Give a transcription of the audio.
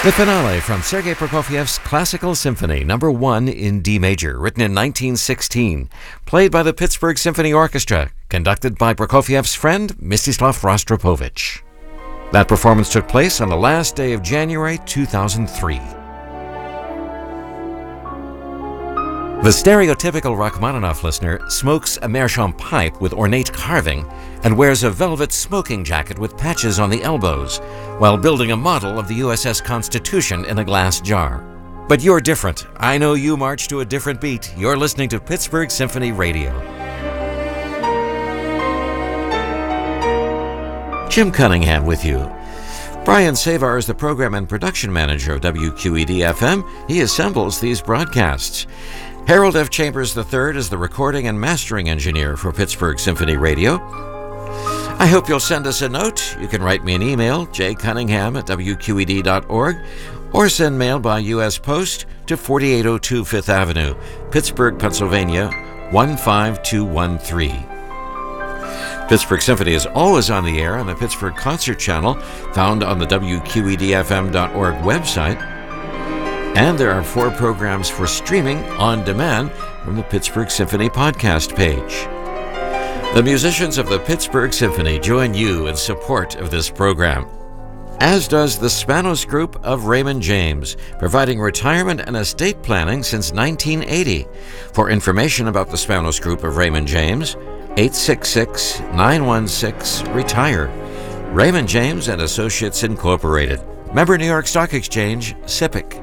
The finale from Sergei Prokofiev's Classical Symphony No. 1 in D major, written in 1916, played by the Pittsburgh Symphony Orchestra, conducted by Prokofiev's friend Mstislav Rostropovich. That performance took place on the last day of January 2003. The stereotypical Rachmaninoff listener smokes a meerschaum pipe with ornate carving and wears a velvet smoking jacket with patches on the elbows while building a model of the USS Constitution in a glass jar. But you're different. I know you march to a different beat. You're listening to Pittsburgh Symphony Radio. Jim Cunningham with you. Brian Savar is the program and production manager of WQED-FM. He assembles these broadcasts. Harold F. Chambers III is the recording and mastering engineer for Pittsburgh Symphony Radio. I hope you'll send us a note. You can write me an email, jcunningham@wqed.org, or send mail by U.S. Post to 4802 Fifth Avenue, Pittsburgh, Pennsylvania, 15213. Pittsburgh Symphony is always on the air on the Pittsburgh Concert Channel, found on the WQEDFM.org website. And there are 4 programs for streaming on demand from the Pittsburgh Symphony podcast page. The musicians of the Pittsburgh Symphony join you in support of this program, as does the Spanos Group of Raymond James, providing retirement and estate planning since 1980. For information about the Spanos Group of Raymond James, 866-916-RETIRE. Raymond James and Associates Incorporated. Member New York Stock Exchange, SIPC.